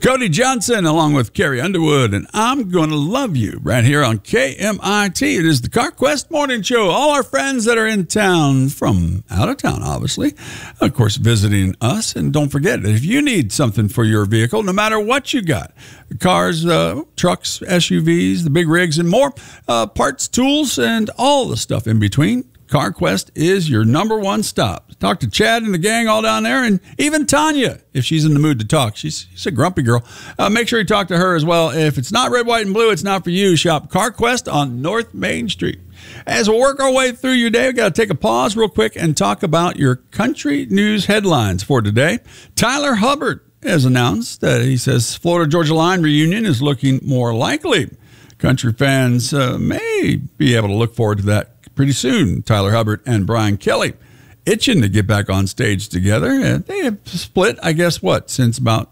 Cody Johnson along with Carrie Underwood, and I'm Gonna Love You right here on KMIT. It is the CarQuest Morning Show. All our friends that are in town, from out of town, obviously, of course, visiting us. And don't forget that if you need something for your vehicle, no matter what you got, cars, trucks, SUVs, the big rigs, and more, parts, tools, and all the stuff in between, CarQuest is your number one stop. Talk to Chad and the gang all down there, and even Tanya, if she's in the mood to talk. She's a grumpy girl. Make sure you talk to her as well. If it's not red, white, and blue, it's not for you. Shop CarQuest on North Main Street. As we work our way through your day, we've got to take a pause real quick and talk about your country news headlines for today. Tyler Hubbard has announced that he says Florida-Georgia Line reunion is looking more likely. Country fans may be able to look forward to that pretty soon. Tyler Hubbard and Brian Kelly itching to get back on stage together. And they have split, I guess, since about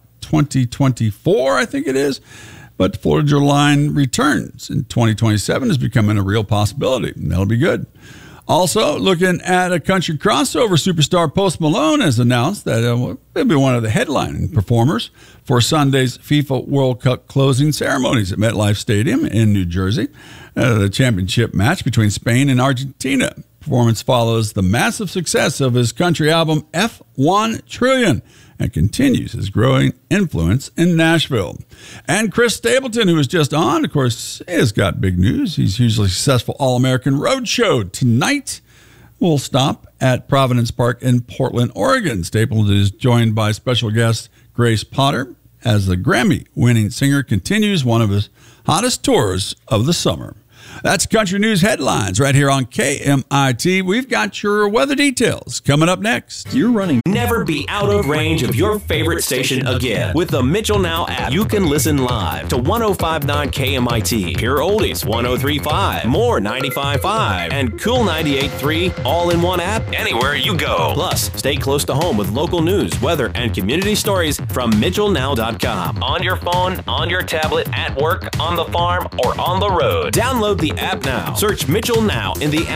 2024, I think it is. But the Florida Line returns in 2027 is becoming a real possibility, and that'll be good. Also, looking at a country crossover, superstar Post Malone has announced that he'll be one of the headlining performers for Sunday's FIFA World Cup closing ceremonies at MetLife Stadium in New Jersey. The championship match between Spain and Argentina. Performance follows the massive success of his country album F1 Trillion and continues his growing influence in Nashville. And Chris Stapleton, who was just on, of course, has got big news. He's hugely successful All-American Road Show tonight. We'll stop at Providence Park in Portland, Oregon. Stapleton is joined by special guest Grace Potter as the Grammy-winning singer continues one of his hottest tours of the summer. That's Country News Headlines right here on KMIT. We've got your weather details coming up next. You're running. Never be out of range of your favorite station again. With the Mitchell Now app, you can listen live to 105.9 KMIT, Pure Oldies 103.5, More 95.5, and Cool 98.3 all in one app anywhere you go. Plus, stay close to home with local news, weather, and community stories from MitchellNow.com. On your phone, on your tablet, at work, on the farm, or on the road. Download the app now. Search Mitchell Now in the